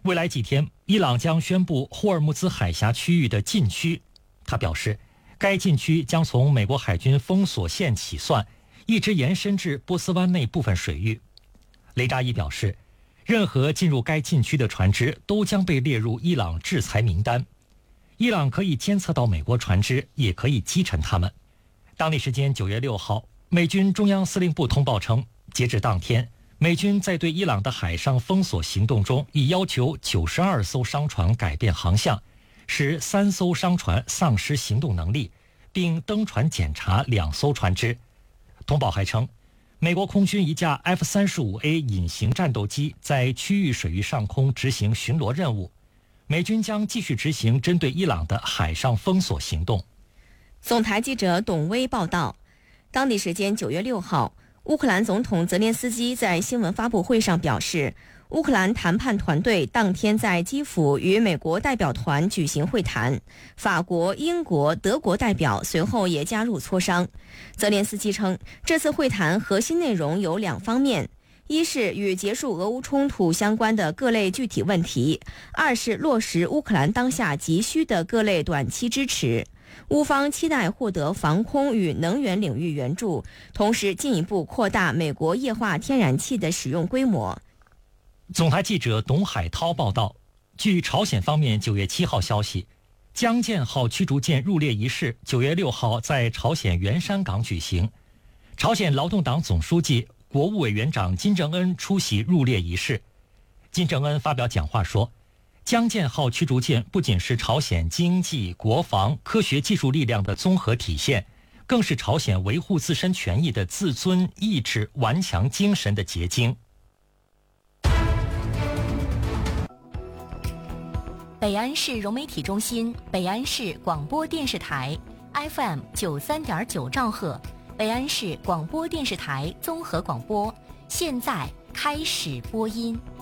未来几天，伊朗将宣布霍尔木兹海峡区域的禁区。他表示，该禁区将从美国海军封锁线起算，一直延伸至波斯湾内部分水域。雷扎伊表示，任何进入该禁区的船只都将被列入伊朗制裁名单。伊朗可以监测到美国船只，也可以击沉它们。当地时间9月6号，美军中央司令部通报称，截至当天，美军在对伊朗的海上封锁行动中，已要求92艘商船改变航向，使3艘商船丧失行动能力，并登船检查2艘船只。通报还称，美国空军一架 F-35A 隐形战斗机在区域水域上空执行巡逻任务。美军将继续执行针对伊朗的海上封锁行动。 总台记者董威报道，当地时间9月6号，乌克兰总统泽连斯基在新闻发布会上表示，乌克兰谈判团队当天在基辅与美国代表团举行会谈，法国、英国、德国代表随后也加入磋商。泽连斯基称，这次会谈核心内容有2方面，一是与结束俄乌冲突相关的各类具体问题，二是落实乌克兰当下急需的各类短期支持。乌方期待获得防空与能源领域援助，同时进一步扩大美国液化天然气的使用规模。 总台记者董海涛报道，据朝鲜方面9月7号消息，江舰号驱逐舰入列仪式9月6号在朝鲜元山港举行。朝鲜劳动党总书记、国务委员长金正恩出席入列仪式。金正恩发表讲话说，江舰号驱逐舰不仅是朝鲜经济、国防、科学技术力量的综合体现，更是朝鲜维护自身权益的自尊、意志、顽强精神的结晶。 北安市融媒体中心，北安市广播电视台 FM 93.9兆赫，北安市广播电视台综合广播，现在开始播音。